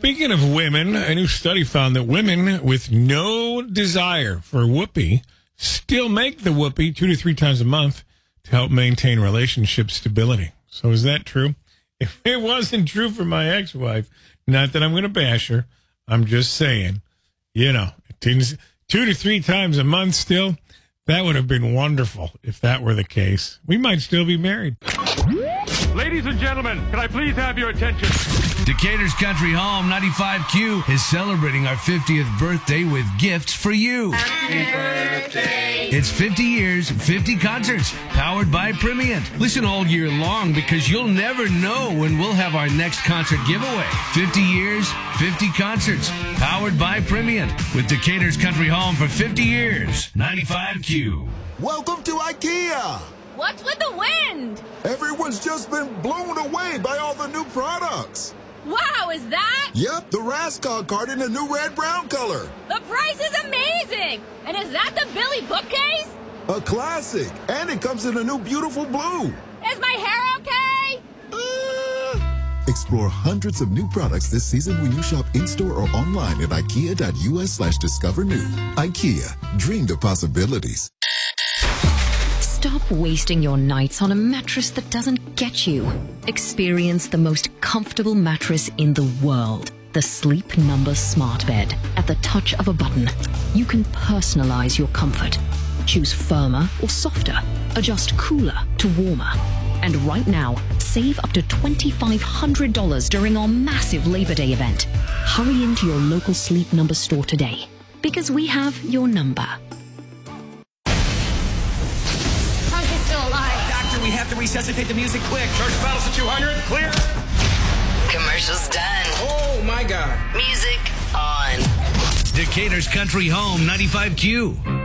Speaking of women, a new study found that women with no desire for whoopee still make the whoopee 2 to 3 times a month to help maintain relationship stability. So is that true? If it wasn't true for my ex-wife, not that I'm going to bash her, I'm just saying, 2 to 3 times a month still, that would have been wonderful if that were the case. We might still be married. Ladies and gentlemen, can I please have your attention? Decatur's Country Home 95Q is celebrating our 50th birthday with gifts for you. Happy birthday. It's 50 years, 50 concerts, powered by Primient. Listen all year long because you'll never know when we'll have our next concert giveaway. 50 years, 50 concerts, powered by Primient. With Decatur's Country Home for 50 years. 95Q. Welcome to IKEA. What's with the wind? Everyone's just been blown away by all the new products. Wow, is that? Yep, the Rascog card in a new red-brown color. The price is amazing! And is that the Billy bookcase? A classic. And it comes in a new beautiful blue. Is my hair okay? Explore hundreds of new products this season when you shop in-store or online at ikea.us/discover new. IKEA. Dream the possibilities. Stop wasting your nights on a mattress that doesn't get you. Experience the most comfortable mattress in the world. The Sleep Number Smart Bed. At the touch of a button, you can personalize your comfort. Choose firmer or softer. Adjust cooler to warmer. And right now, save up to $2,500 during our massive Labor Day event. Hurry into your local Sleep Number store today, because we have your number. We have to resuscitate the music quick. Charge battles to 200. Clear. Commercials done. Oh, my God. Music on. Decatur's Country Home 95Q.